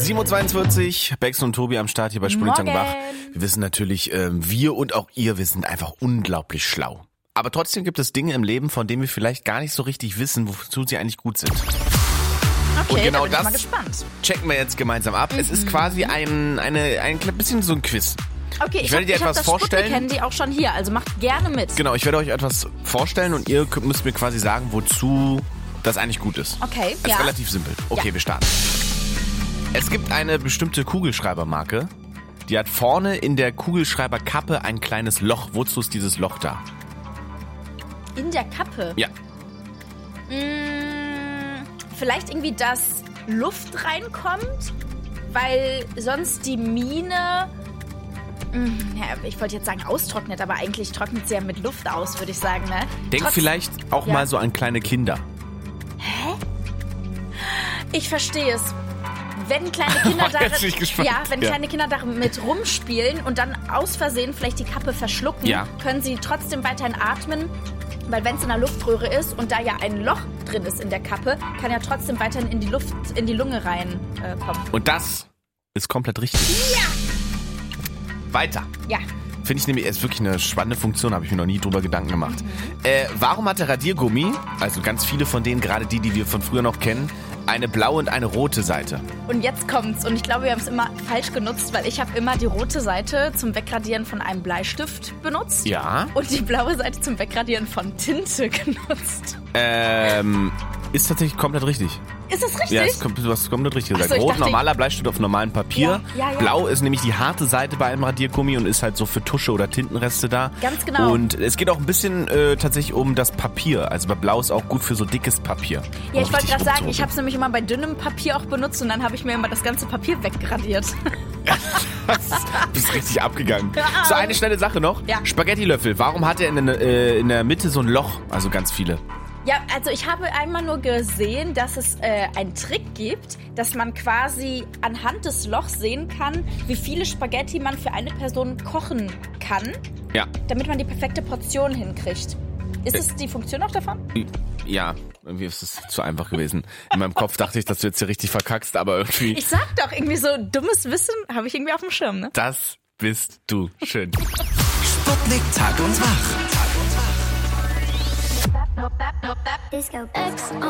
7:42 Uhr, Bex und Tobi am Start hier bei Spulitang Wach. Wir wissen natürlich, wir und auch ihr, wir sind einfach unglaublich schlau. Aber trotzdem gibt es Dinge im Leben, von denen wir vielleicht gar nicht so richtig wissen, wozu sie eigentlich gut sind. Okay, und genau da bin ich das mal gespannt. checken wir jetzt gemeinsam ab. Es ist quasi ein bisschen so ein Quiz. Okay, ich werde dir etwas vorstellen. Ich kennen die auch schon hier, also macht gerne mit. Genau, ich werde euch etwas vorstellen und ihr müsst mir quasi sagen, wozu das eigentlich gut ist. Okay, das ist relativ simpel. Okay, wir starten. Es gibt eine bestimmte Kugelschreibermarke, die hat vorne in der Kugelschreiberkappe ein kleines Loch. Wozu ist dieses Loch da? In der Kappe? Ja. Vielleicht irgendwie, dass Luft reinkommt, weil sonst die Mine... Ja, ich wollte jetzt sagen austrocknet, aber eigentlich trocknet sie ja mit Luft aus, würde ich sagen, ne? Denk vielleicht auch mal so an kleine Kinder. Hä? Ich verstehe es. Wenn kleine Kinder kleine Kinder damit rumspielen und dann aus Versehen vielleicht die Kappe verschlucken, können sie trotzdem weiterhin atmen, weil wenn es in der Luftröhre ist und da ja ein Loch drin ist in der Kappe, kann ja trotzdem weiterhin in die Luft, in die Lunge reinkommen. Und das ist komplett richtig. Ja! Weiter. Ja. Finde ich nämlich, ist wirklich eine spannende Funktion, habe ich mir noch nie drüber Gedanken gemacht. Warum hat der Radiergummi, also ganz viele von denen, gerade die wir von früher noch kennen, eine blaue und eine rote Seite? Und jetzt kommt's. Und ich glaube, wir haben es immer falsch genutzt, weil ich habe immer die rote Seite zum Wegradieren von einem Bleistift benutzt. Ja. Und die blaue Seite zum Wegradieren von Tinte genutzt. Ist tatsächlich komplett richtig. Ist das richtig? Ja, du hast komplett richtig gesagt. So, Rot, normaler Bleistift auf normalem Papier. Ja. Blau ist nämlich die harte Seite bei einem Radiergummi und ist halt so für Tusche oder Tintenreste da. Ganz genau. Und es geht auch ein bisschen tatsächlich um das Papier. Also bei Blau ist auch gut für so dickes Papier. Ja, ich wollte gerade sagen, ich habe es nämlich immer bei dünnem Papier auch benutzt und dann habe ich mir immer das ganze Papier wegradiert. Du bist richtig abgegangen. So, eine schnelle Sache noch. Ja. Spaghetti-Löffel. Warum hat er in der Mitte so ein Loch? Also ganz viele. Ja, also ich habe einmal nur gesehen, dass es einen Trick gibt, dass man quasi anhand des Lochs sehen kann, wie viele Spaghetti man für eine Person kochen kann, damit man die perfekte Portion hinkriegt. Ist das die Funktion auch davon? Ja, irgendwie ist es zu einfach gewesen. In meinem Kopf dachte ich, dass du jetzt hier richtig verkackst, aber irgendwie... Ich sag doch, irgendwie so dummes Wissen habe ich irgendwie auf dem Schirm, ne? Das bist du. Schön. Sputnik Tag und Wach. Disco X on